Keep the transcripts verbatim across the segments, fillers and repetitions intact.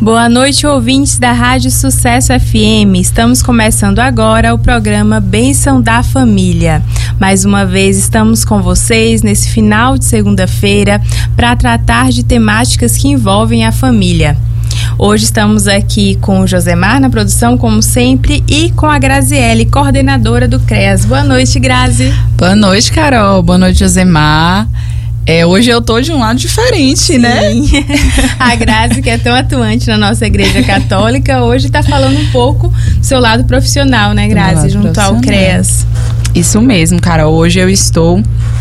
Boa noite, ouvintes da Rádio Sucesso F M. Estamos começando agora o programa Bênção da Família. Mais uma vez estamos com vocês nesse final de segunda-feira para tratar de temáticas que envolvem a família. Hoje estamos aqui com o Josemar na produção, como sempre, e com a Graziele, coordenadora do CREAS. Boa noite, Grazi. Boa noite, Carol. Boa noite, Josemar. É, hoje eu tô de um lado diferente, Sim. né? A Grazi, que é tão atuante na nossa igreja católica, hoje tá falando um pouco do seu lado profissional, né, Grazi? Junto ao CREAS. Isso mesmo, Carol. Hoje eu estou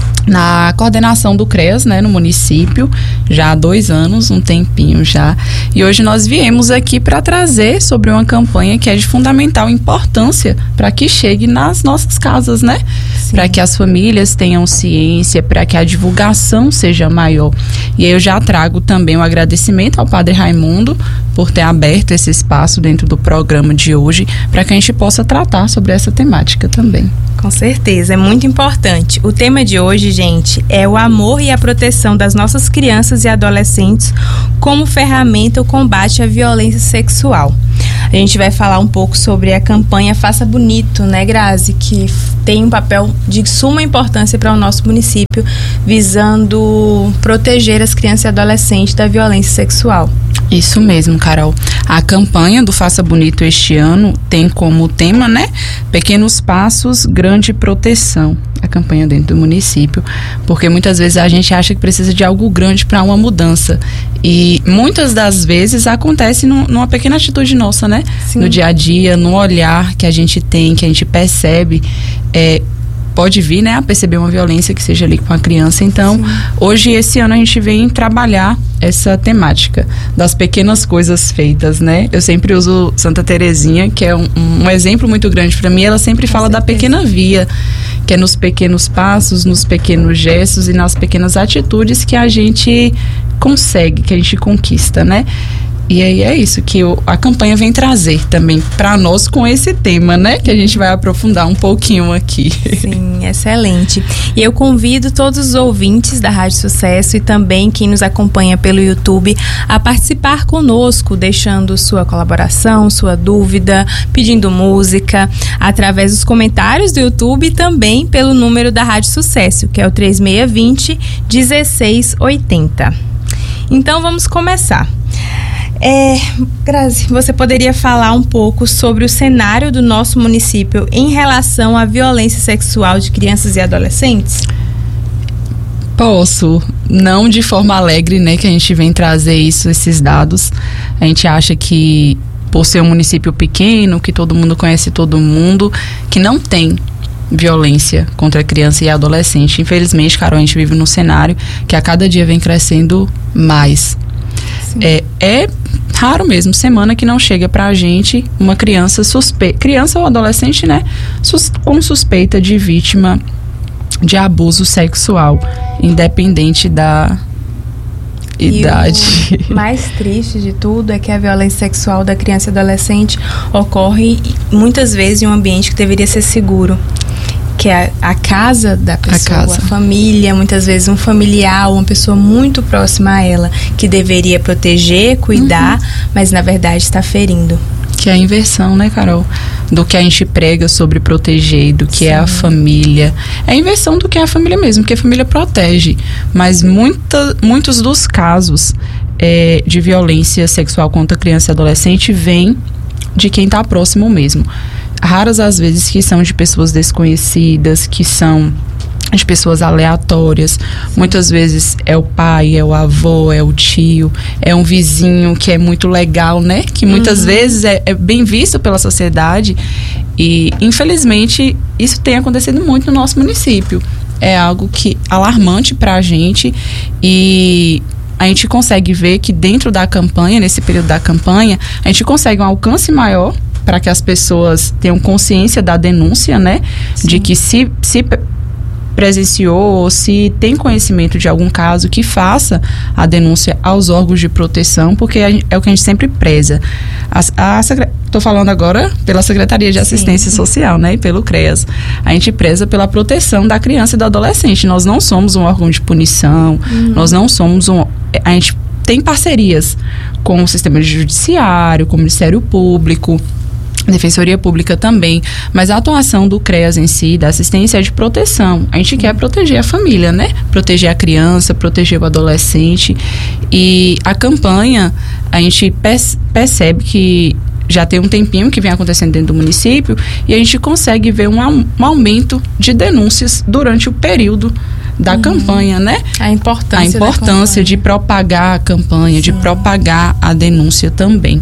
na coordenação do CREAS, né, no município, já há dois anos, um tempinho já. E hoje nós viemos aqui para trazer sobre uma campanha que é de fundamental importância para que chegue nas nossas casas, né? Para que as famílias tenham ciência, para que a divulgação seja maior. E aí eu já trago também um agradecimento ao Padre Raimundo por ter aberto esse espaço dentro do programa de hoje, para que a gente possa tratar sobre essa temática também. Com certeza, é muito importante. O tema de hoje, gente, é o amor e a proteção das nossas crianças e adolescentes como ferramenta ao combate à violência sexual. A gente vai falar um pouco sobre a campanha Faça Bonito, né, Grazi, que tem um papel de suma importância para o nosso município, visando proteger as crianças e adolescentes da violência sexual. Isso mesmo, Carol. A campanha do Faça Bonito este ano tem como tema, né, Pequenos Passos, Grande Proteção. A campanha dentro do município, porque muitas vezes a gente acha que precisa de algo grande para uma mudança. E muitas das vezes acontece num, numa pequena atitude nossa, né? Sim. No dia a dia, no olhar que a gente tem, que a gente percebe, é, pode vir, né, a perceber uma violência que seja ali com a criança. Então, Sim. hoje, esse ano, a gente vem trabalhar essa temática das pequenas coisas feitas, né? Eu sempre uso Santa Terezinha, que é um, um exemplo muito grande para mim. Ela sempre fala da pequena via, que é nos pequenos passos, nos pequenos gestos e nas pequenas atitudes que a gente consegue, que a gente conquista, né? E aí é isso que eu, a campanha vem trazer também para nós com esse tema, né? Que a gente vai aprofundar um pouquinho aqui. Sim, excelente. E eu convido todos os ouvintes da Rádio Sucesso e também quem nos acompanha pelo YouTube a participar conosco, deixando sua colaboração, sua dúvida, pedindo música, através dos comentários do YouTube e também pelo número da Rádio Sucesso, que é o três seis dois zero, um seis oito zero. Então vamos começar. É, Grazi, você poderia falar um pouco sobre o cenário do nosso município em relação à violência sexual de crianças e adolescentes? Posso, não de forma alegre, né, que a gente vem trazer isso, esses dados. A gente acha que por ser um município pequeno, que todo mundo conhece todo mundo, que não tem violência contra a criança e adolescente. Infelizmente, Carol, a gente vive num cenário que a cada dia vem crescendo mais. É, é raro mesmo, semana que não chega pra gente uma criança suspeita, criança ou adolescente, né, sus, com suspeita de vítima de abuso sexual, independente da idade. E o mais triste de tudo é que a violência sexual da criança e adolescente ocorre muitas vezes em um ambiente que deveria ser seguro, que é a casa da pessoa, a, casa. a família, muitas vezes um familiar, uma pessoa muito próxima a ela, que deveria proteger, cuidar, uhum. mas na verdade está ferindo. Que é a inversão, né, Carol? Do que a gente prega sobre proteger, do que Sim. é a família. É a inversão do que é a família mesmo, porque a família protege. Mas muita, muitos dos casos é, de violência sexual contra criança e adolescente vêm de quem está próximo mesmo. Raras as vezes que são de pessoas desconhecidas, que são de pessoas aleatórias. Muitas vezes é o pai, é o avô, é o tio, é um vizinho que é muito legal, né? Que muitas uhum. vezes é, é bem visto pela sociedade e, infelizmente, isso tem acontecido muito no nosso município. É algo que alarmante pra gente e a gente consegue ver que dentro da campanha, nesse período da campanha, a gente consegue um alcance maior para que as pessoas tenham consciência da denúncia, né? Sim. De que se, se presenciou ou se tem conhecimento de algum caso, que faça a denúncia aos órgãos de proteção, porque é o que a gente sempre preza. A, a, estou falando agora pela Secretaria de Assistência Sim. Social, né? E pelo CREAS. A gente preza pela proteção da criança e do adolescente. Nós não somos um órgão de punição, uhum. nós não somos um... A gente tem parcerias com o sistema judiciário, com o Ministério Público, Defensoria Pública também, mas a atuação do CREAS em si, da assistência, é de proteção. A gente quer proteger a família, né? Proteger a criança, proteger o adolescente. E a campanha, a gente percebe que já tem um tempinho que vem acontecendo dentro do município e a gente consegue ver um, um aumento de denúncias durante o período da uhum. campanha, né? A importância, a importância de propagar a campanha, Sim. de propagar a denúncia também.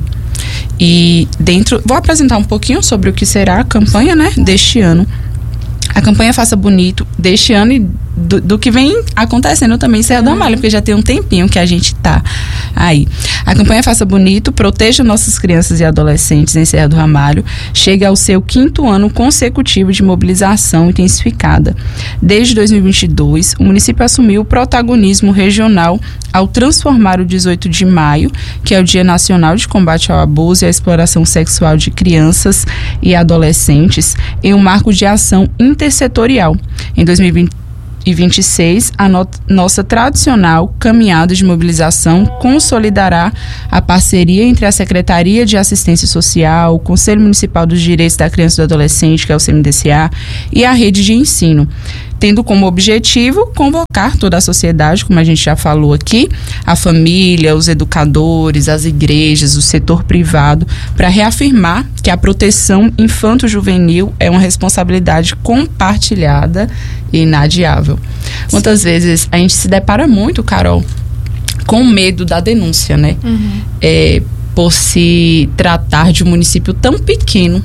E dentro, vou apresentar um pouquinho sobre o que será a campanha, né, deste ano. A campanha Faça Bonito deste ano e do, do que vem acontecendo também em Serra do Ramalho, porque já tem um tempinho que a gente tá aí. A campanha Faça Bonito, proteja nossas crianças e adolescentes em Serra do Ramalho, chega ao seu quinto ano consecutivo de mobilização intensificada. Desde dois mil e vinte e dois, o município assumiu o protagonismo regional ao transformar o dezoito de maio, que é o Dia Nacional de Combate ao Abuso e à Exploração Sexual de Crianças e Adolescentes, em um marco de ação intersetorial. Em dois mil e vinte e vinte e seis, a no- nossa tradicional caminhada de mobilização consolidará a parceria entre a Secretaria de Assistência Social, o Conselho Municipal dos Direitos da Criança e do Adolescente, que é o C M D C A, e a rede de ensino, tendo como objetivo convocar toda a sociedade, como a gente já falou aqui, a família, os educadores, as igrejas, o setor privado, para reafirmar que a proteção infanto-juvenil é uma responsabilidade compartilhada e inadiável. Muitas vezes a gente se depara muito, Carol, com medo da denúncia, né? Uhum. É, por se tratar de um município tão pequeno.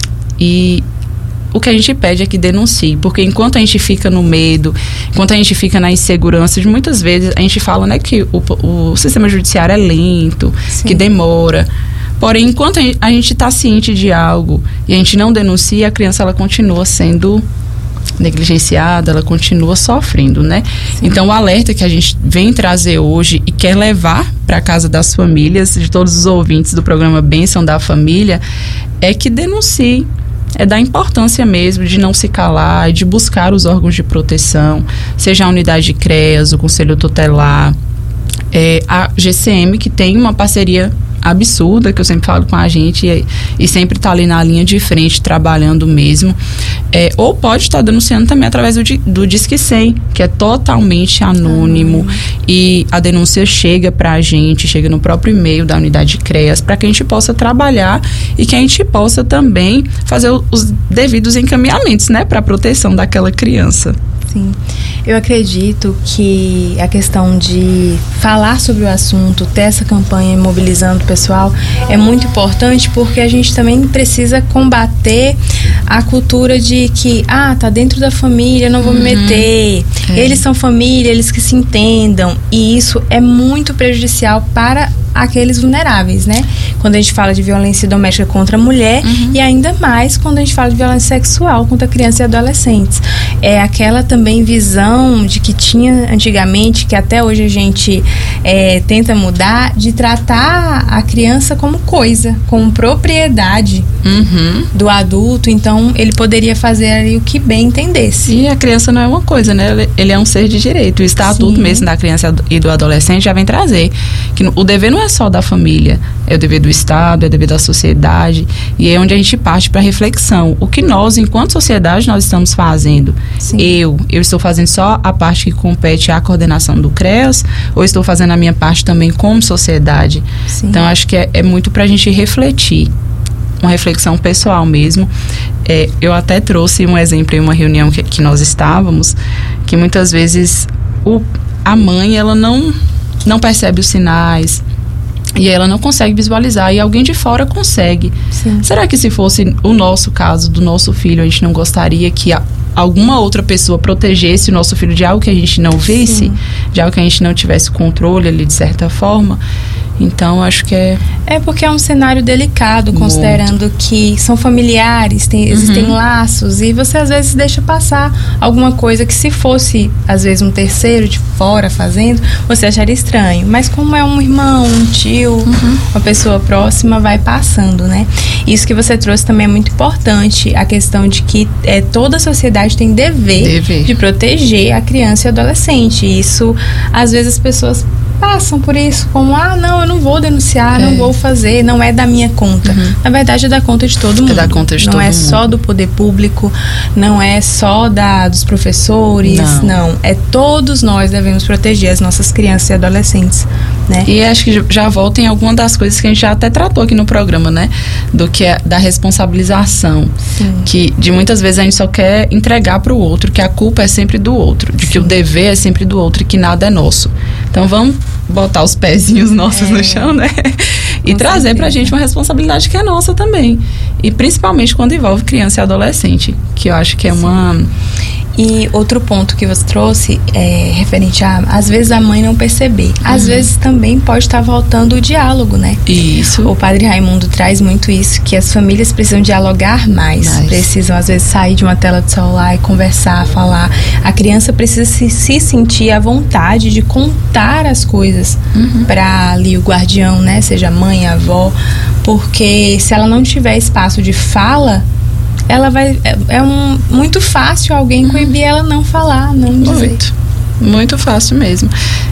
E o que a gente pede é que denuncie, porque enquanto a gente fica no medo, enquanto a gente fica na insegurança, de muitas vezes a gente fala, né, que o, o sistema judiciário é lento, Sim. que demora. Porém, enquanto a gente está ciente de algo e a gente não denuncia, a criança ela continua sendo negligenciada, ela continua sofrendo, né? Sim. Então, o alerta que a gente vem trazer hoje e quer levar para a casa das famílias, de todos os ouvintes do programa Bênção da Família, é que denuncie. É da importância mesmo de não se calar, de buscar os órgãos de proteção, seja a unidade de CREAS, o Conselho Tutelar, é, a G C M, que tem uma parceria absurda, que eu sempre falo com a gente e, e sempre está ali na linha de frente, trabalhando mesmo. É, ou pode estar tá denunciando também através do, do Disque cem, que é totalmente anônimo, uhum. e a denúncia chega para a gente, chega no próprio e-mail da unidade de CREAS, para que a gente possa trabalhar e que a gente possa também fazer os devidos encaminhamentos, né, para a proteção daquela criança. Sim, eu acredito que a questão de falar sobre o assunto, ter essa campanha mobilizando o pessoal é muito importante, porque a gente também precisa combater a cultura de que, ah, tá dentro da família, não vou uhum. me meter, é. eles são família, eles que se entendam, e isso é muito prejudicial para aqueles vulneráveis, né? Quando a gente fala de violência doméstica contra a mulher, uhum. e ainda mais quando a gente fala de violência sexual contra crianças e adolescentes. É aquela também visão de que tinha antigamente, que até hoje a gente é, tenta mudar, de tratar a criança como coisa, como propriedade uhum. do adulto. Então, ele poderia fazer ali o que bem entendesse. E a criança não é uma coisa, né? Ele é um ser de direito. O estatuto Sim. mesmo da criança e do adolescente já vem trazer que o dever não é só da família, é o dever do Estado, é o dever da sociedade, e é onde a gente parte para a reflexão. O que nós, enquanto sociedade, nós estamos fazendo? Sim. Eu, eu estou fazendo só a parte que compete à coordenação do CREAS, ou estou fazendo a minha parte também como sociedade? Sim. Então, acho que é, é muito para a gente refletir, uma reflexão pessoal mesmo. É, eu até trouxe um exemplo em uma reunião que, que nós estávamos, que muitas vezes o, a mãe, ela não, não percebe os sinais, e ela não consegue visualizar, e alguém de fora consegue. Sim. Será que se fosse o nosso caso, do nosso filho, a gente não gostaria que a, alguma outra pessoa protegesse o nosso filho de algo que a gente não visse? Sim. De algo que a gente não tivesse controle ali, de certa forma? Então, acho que é... É porque é um cenário delicado, considerando Muito. que são familiares, tem, existem uhum. laços, e você às vezes deixa passar alguma coisa que, se fosse, às vezes, um terceiro de fora fazendo, você acharia estranho. Mas como é um irmão, um tio, uhum. uma pessoa próxima, vai passando, né? Isso que você trouxe também é muito importante, a questão de que é, toda a sociedade tem dever, dever de proteger a criança e o adolescente. E isso, às vezes, as pessoas passam por isso como, ah, não, eu não vou denunciar, é. não vou fazer, não é da minha conta. Uhum. Na verdade, é da conta de todo mundo. É da conta de não todo é mundo. Só do poder público, não é só da, dos professores, não. não. É todos nós devemos proteger as nossas crianças e adolescentes, né? E acho que já volta em alguma das coisas que a gente já até tratou aqui no programa, né? Do que é da responsabilização. Sim. Que de muitas vezes a gente só quer entregar para o outro, que a culpa é sempre do outro, de Sim. que o dever é sempre do outro e que nada é nosso. Então vamos botar os pezinhos nossos é. no chão, né? E Com trazer certeza. pra gente uma responsabilidade que é nossa também. E principalmente quando envolve criança e adolescente, que eu acho que é Sim. uma... E outro ponto que você trouxe é referente a, às vezes, a mãe não perceber. Às uhum. vezes também pode estar faltando o diálogo, né? Isso. O Padre Raimundo traz muito isso, que as famílias precisam dialogar mais. mais. Precisam, às vezes, sair de uma tela de celular e conversar, falar. A criança precisa se, se sentir à vontade de contar as coisas uhum. para ali o guardião, né? Seja a mãe, a avó. Porque se ela não tiver espaço de fala... ela vai, é, é um, muito fácil alguém coibir ela não falar, não dizer. Muito, muito fácil mesmo.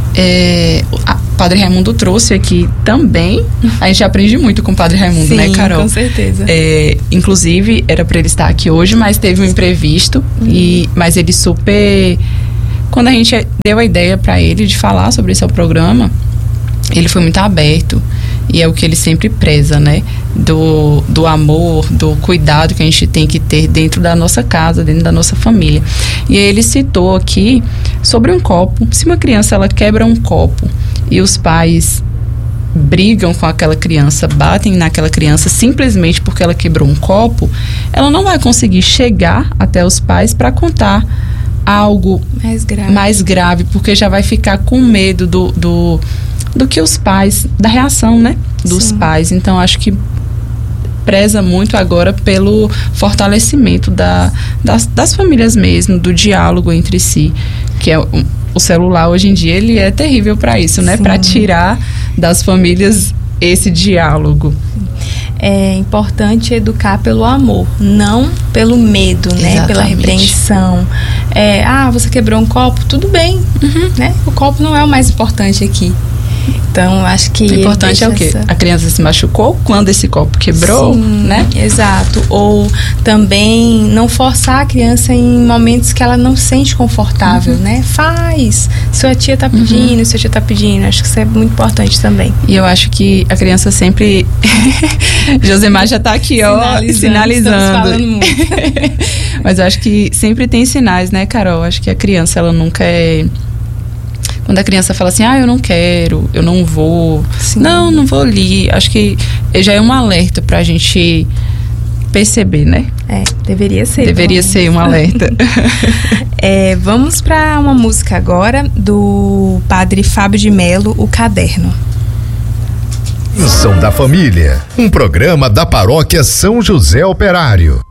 É, o Padre Raimundo trouxe aqui também, a gente aprende muito com o Padre Raimundo, Sim, né, Carol? Com certeza. É, inclusive, era para ele estar aqui hoje, mas teve um imprevisto, uhum. e, mas ele super... Quando a gente deu a ideia para ele de falar sobre esse programa, ele foi muito aberto. E é o que ele sempre preza, né? Do, do amor, do cuidado que a gente tem que ter dentro da nossa casa, dentro da nossa família. E ele citou aqui sobre um copo. Se uma criança ela quebra um copo e os pais brigam com aquela criança, batem naquela criança simplesmente porque ela quebrou um copo, ela não vai conseguir chegar até os pais para contar algo mais grave. mais grave, porque já vai ficar com medo do... do do que os pais, da reação, né, dos Sim. pais. Então, acho que preza muito agora pelo fortalecimento da, das, das famílias mesmo, do diálogo entre si, que é o, o celular hoje em dia, ele é terrível para isso, né, para tirar das famílias esse diálogo. É importante educar pelo amor, não pelo medo, né? Exatamente. Pela repreensão. É, ah, você quebrou um copo, tudo bem, uhum. né? O copo não é o mais importante aqui. Então, acho que... O importante é o quê? Essa... A criança se machucou quando esse copo quebrou, Sim, né? Exato. Ou também não forçar a criança em momentos que ela não se sente confortável, uhum. né? Faz. Sua tia tá pedindo, uhum. sua tia tá pedindo. Acho que isso é muito importante também. E eu acho que a criança sempre... Josemar já tá aqui, ó, sinalizando. sinalizando. Falando muito. Mas eu acho que sempre tem sinais, né, Carol? Acho que a criança, ela nunca é... Quando a criança fala assim, ah, eu não quero, eu não vou, Sim. não, não vou ali. Acho que já é um alerta pra gente perceber, né? É, deveria ser. Deveria bom. ser um alerta. é, vamos pra uma música agora do Padre Fábio de Melo, O Caderno. Bênção da Família, um programa da Paróquia São José Operário.